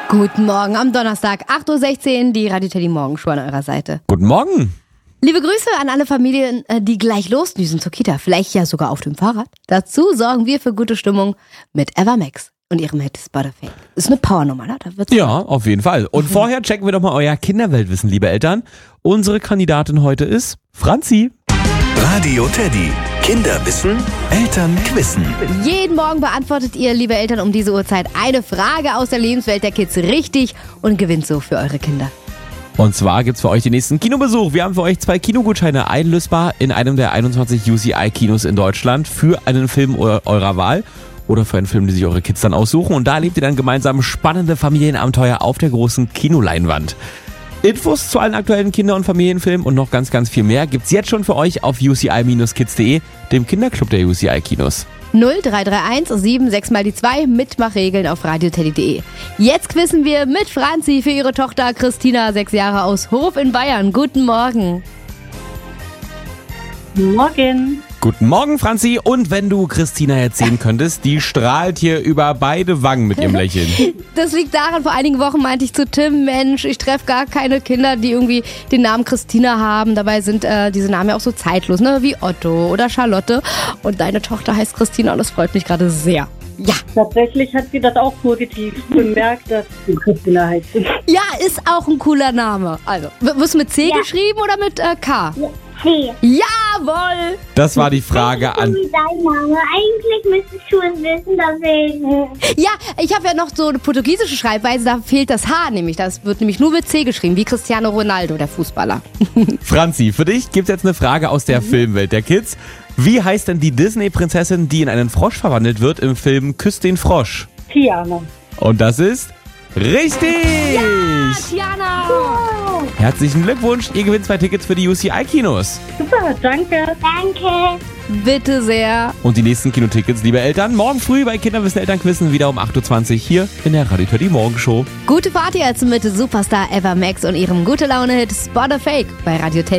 Guten Morgen am Donnerstag, 8.16 Uhr, die Radio Teddy Morgenshow an eurer Seite. Guten Morgen. Liebe Grüße an alle Familien, die gleich losdüsen zur Kita, vielleicht ja sogar auf dem Fahrrad. Dazu sorgen wir für gute Stimmung mit Evermax und ihrem Hit Spotify. Ist eine Powernummer, ne? Da wird's Ja, auf jeden Fall. Und vorher checken wir doch mal euer Kinderweltwissen, liebe Eltern. Unsere Kandidatin heute ist Franzi. Radio Teddy. Kinderwissen, Eltern quizzen. Jeden Morgen beantwortet ihr, liebe Eltern, um diese Uhrzeit eine Frage aus der Lebenswelt der Kids richtig und gewinnt so für eure Kinder. Und zwar gibt's für euch den nächsten Kinobesuch. Wir haben für euch 2 Kinogutscheine einlösbar in einem der 21 UCI-Kinos in Deutschland für einen Film eurer Wahl oder für einen Film, den sich eure Kids dann aussuchen. Und da erlebt ihr dann gemeinsam spannende Familienabenteuer auf der großen Kinoleinwand. Infos zu allen aktuellen Kinder- und Familienfilmen und noch ganz, ganz viel mehr gibt's jetzt schon für euch auf uci-kids.de, dem Kinderclub der UCI-Kinos. 0331 76 mal die 2 Mitmachregeln auf radioteddy.de. Jetzt quizzen wir mit Franzi für ihre Tochter Christina, 6 Jahre aus Hof in Bayern. Guten Morgen. Morgen. Guten Morgen, Franzi. Und wenn du Christina jetzt sehen könntest, die strahlt hier über beide Wangen mit ihrem Lächeln. Das liegt daran, vor einigen Wochen meinte ich zu Tim, Mensch, ich treffe gar keine Kinder, die irgendwie den Namen Christina haben. Dabei sind diese Namen ja auch so zeitlos, ne? Wie Otto oder Charlotte. Und deine Tochter heißt Christina und das freut mich gerade sehr. Ja. Tatsächlich hat sie das auch positiv bemerkt, dass sie Christina heißt. Ja, ist auch ein cooler Name. Also, wirst du mit C geschrieben oder mit K? C. Jawohl! Das war die Frage an... Wie dein Name? Eigentlich müsstest du es wissen, deswegen. Ja, ich habe ja noch so eine portugiesische Schreibweise, da fehlt das H nämlich. Das wird nämlich nur mit C geschrieben, wie Cristiano Ronaldo, der Fußballer. Franzi, für dich gibt's jetzt eine Frage aus der Filmwelt der Kids. Wie heißt denn die Disney-Prinzessin, die in einen Frosch verwandelt wird im Film Küss den Frosch? Tiana. Und das ist richtig! Tiana! Herzlichen Glückwunsch, ihr gewinnt 2 Tickets für die UCI-Kinos. Super, danke. Danke. Bitte sehr. Und die nächsten Kinotickets, liebe Eltern, morgen früh bei Kinderwissen Elternquissen wieder um 8.20 Uhr hier in der Radio Teddy Morgenshow. Gute Party jetzt mit Superstar Evermax und ihrem Gute-Laune-Hit Spot a Fake bei Radio Teddy.